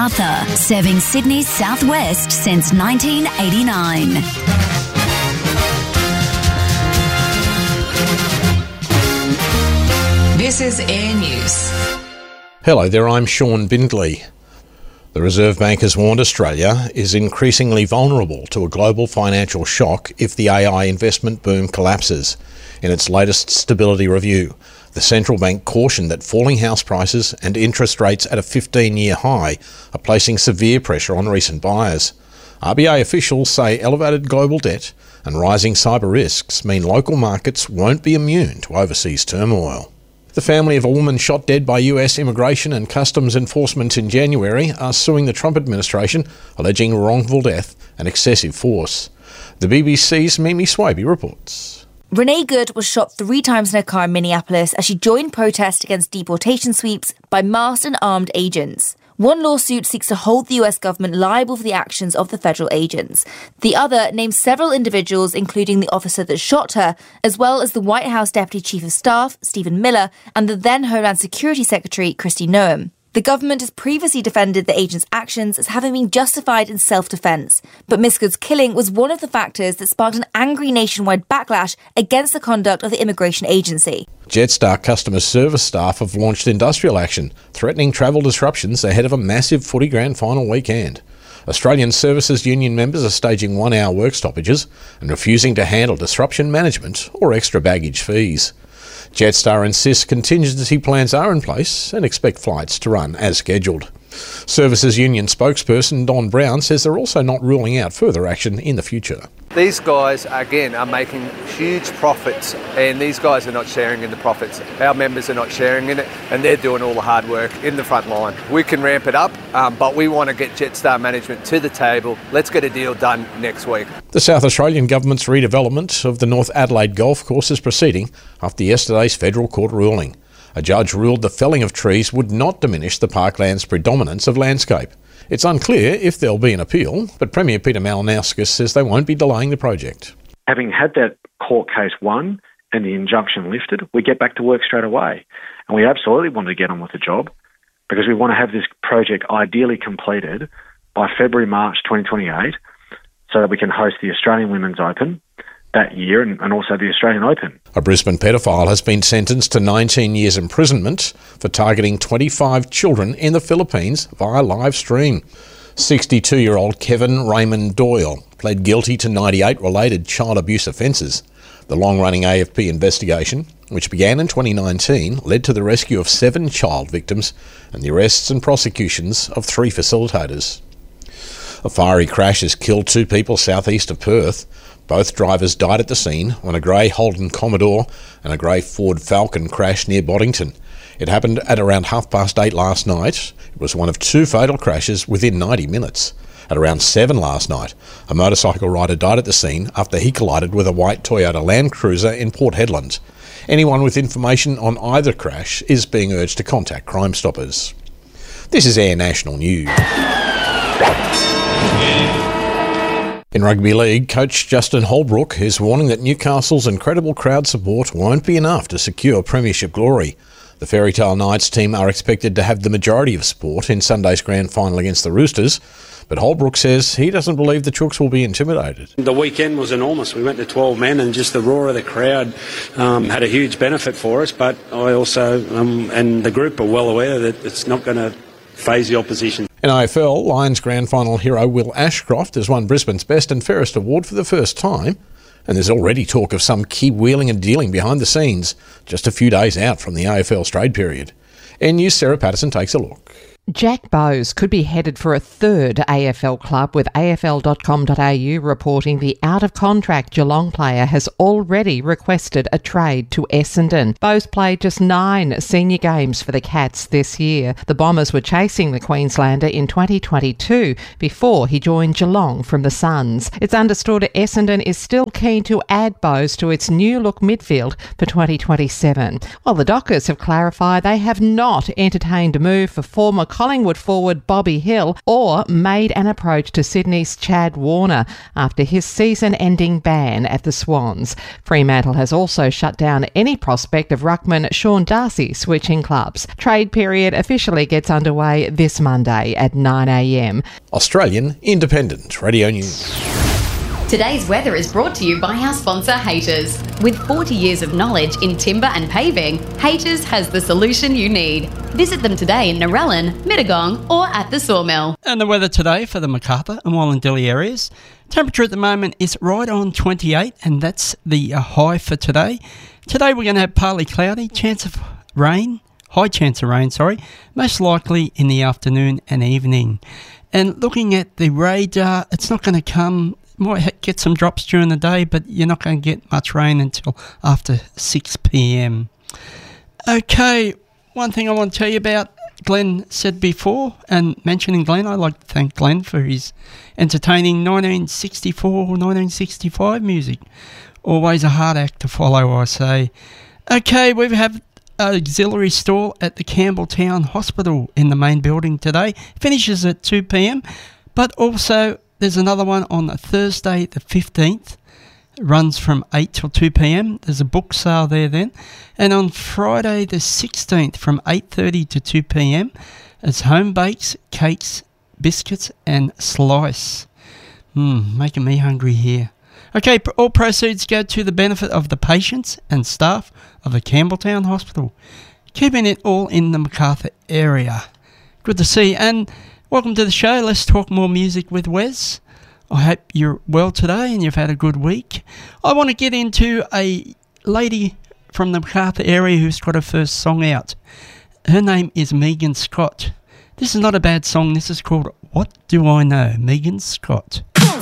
Macarthur, serving Sydney's southwest since 1989. This is Air News. Hello there, I'm Sean Bindley. The Reserve Bank has warned Australia is increasingly vulnerable to a global financial shock if the AI investment boom collapses. In its latest stability review, the central bank cautioned that falling house prices and interest rates at a 15-year high are placing severe pressure on recent buyers. RBA officials say elevated global debt and rising cyber risks mean local markets won't be immune to overseas turmoil. The family of a woman shot dead by US Immigration and Customs Enforcement in January are suing the Trump administration, alleging wrongful death and excessive force. The BBC's Mimi Swaby reports. Renee Good was shot 3 times in her car in Minneapolis as she joined protest against deportation sweeps by masked and armed agents. One lawsuit seeks to hold the US government liable for the actions of the federal agents. The other names several individuals, including the officer that shot her, as well as the White House Deputy Chief of Staff, Stephen Miller, and the then Homeland Security Secretary, Kristi Noem. The government has previously defended the agents' actions as having been justified in self-defence, but Miss Good's killing was one of the factors that sparked an angry nationwide backlash against the conduct of the immigration agency. Jetstar customer service staff have launched industrial action, threatening travel disruptions ahead of a massive footy grand final weekend. Australian Services Union members are staging 1-hour work stoppages and refusing to handle disruption management or extra baggage fees. Jetstar insists contingency plans are in place and expect flights to run as scheduled. Services Union spokesperson Don Brown says they're also not ruling out further action in the future. These guys, again, are making huge profits, and these guys are not sharing in the profits. Our members are not sharing in it, and they're doing all the hard work in the front line. We can ramp it up, but we want to get Jetstar management to the table. Let's get a deal done next week. The South Australian Government's redevelopment of the North Adelaide Golf Course is proceeding after yesterday's federal court ruling. A judge ruled the felling of trees would not diminish the parkland's predominance of landscape. It's unclear if there'll be an appeal, but Premier Peter Malinauskas says they won't be delaying the project. Having had that court case won and the injunction lifted, we get back to work straight away. And we absolutely want to get on with the job because we want to have this project ideally completed by February, March 2028 so that we can host the Australian Women's Open that year and also the Australian Open. A Brisbane pedophile has been sentenced to 19 years imprisonment for targeting 25 children in the Philippines via live stream. 62-year-old Kevin Raymond Doyle pled guilty to 98 related child abuse offences. The long-running AFP investigation, which began in 2019, led to the rescue of 7 child victims and the arrests and prosecutions of 3 facilitators. A fiery crash has killed 2 people southeast of Perth. Both drivers died at the scene when a grey Holden Commodore and a grey Ford Falcon crashed near Boddington. It happened at around 8:30 last night. It was one of 2 fatal crashes within 90 minutes. At around 7 last night, a motorcycle rider died at the scene after he collided with a white Toyota Land Cruiser in Port Hedland. Anyone with information on either crash is being urged to contact Crime Stoppers. This is Air National News. In rugby league, coach Justin Holbrook is warning that Newcastle's incredible crowd support won't be enough to secure premiership glory. The Fairy Tale Knights team are expected to have the majority of support in Sunday's grand final against the Roosters, but Holbrook says he doesn't believe the Chooks will be intimidated. The weekend was enormous. We went to 12 men and just the roar of the crowd had a huge benefit for us, but I also, and the group are well aware that it's not going to faze the opposition. In AFL, Lions grand final hero Will Ashcroft has won Brisbane's Best and Fairest award for the first time, and there's already talk of some key wheeling and dealing behind the scenes, just a few days out from the AFL's trade period. News Sarah Patterson takes a look. Jack Bowes could be headed for a third AFL club, with AFL.com.au reporting the out-of-contract Geelong player has already requested a trade to Essendon. Bowes played just 9 senior games for the Cats this year. The Bombers were chasing the Queenslander in 2022 before he joined Geelong from the Suns. It's understood Essendon is still keen to add Bowes to its new-look midfield for 2027. While the Dockers have clarified they have not entertained a move for former Collingwood forward Bobby Hill, or made an approach to Sydney's Chad Warner after his season-ending ban at the Swans. Fremantle has also shut down any prospect of ruckman Sean Darcy switching clubs. Trade period officially gets underway this Monday at 9 a.m. Australian Independent Radio News. Today's weather is brought to you by our sponsor, Haters. With 40 years of knowledge in timber and paving, Haters has the solution you need. Visit them today in Narellan, Mittagong or at the Sawmill. And the weather today for the Macarthur and Wallandilly areas. Temperature at the moment is right on 28, and that's the high for today. Today we're going to have partly cloudy, chance of rain, high chance of rain, most likely in the afternoon and evening. And looking at the radar, it's not going to come. Might get some drops during the day, but you're not going to get much rain until after 6 p.m. Okay, one thing I want to tell you about, Glenn said before, and mentioning Glenn, I'd like to thank Glenn for his entertaining 1964-1965 music. Always a hard act to follow, I say. Okay, we have an auxiliary stall at the Campbelltown Hospital in the main building today. Finishes at 2 p.m, but also there's another one on Thursday the 15th. It runs from 8 till 2 p.m. There's a book sale there then. And on Friday the 16th from 8:30 to 2 p.m. it's home bakes, cakes, biscuits and slice. Making me hungry here. Okay, all proceeds go to the benefit of the patients and staff of the Campbelltown Hospital. Keeping it all in the Macarthur area. Good to see you. And welcome to the show. Let's talk more music with Wes. I hope you're well today and you've had a good week. I want to get into a lady from the Macarthur area who's got her first song out. Her name is Megan Scott. This is not a bad song. This is called What Do I Know? Megan Scott.